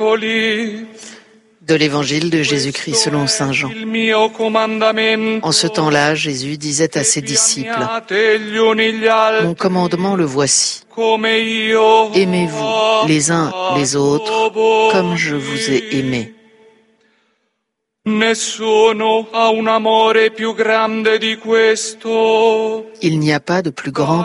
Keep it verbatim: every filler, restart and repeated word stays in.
De l'Évangile de Jésus-Christ selon saint Jean. En ce temps-là, Jésus disait à ses disciples : Mon commandement le voici. Aimez-vous les uns les autres comme je vous ai aimés. Il n'y a pas de plus grand